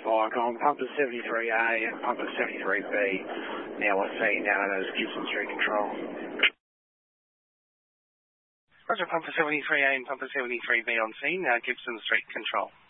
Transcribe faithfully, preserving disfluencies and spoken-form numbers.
fire con, pumper seventy-three A and pumper seventy-three B. Now we're seeing down as Gibson Street Control. Roger, pumper seventy-three A and pumper seventy-three B on scene, now Gibson Street Control.